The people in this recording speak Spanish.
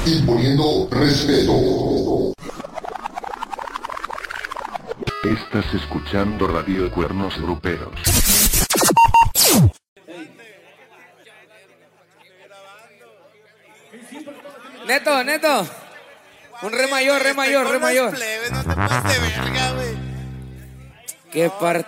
imponiendo respeto. Estás escuchando Radio Cuernos Gruperos. Neto. Un re mayor. Plebes, no te pases de verga, güey. Qué parte.